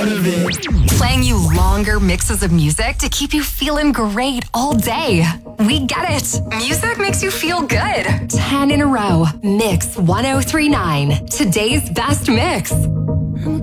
of it. Playing you longer mixes of music to keep you feeling great all day. We get it. Music makes you feel good. 10 in a row. Mix 1039. Today's best mix.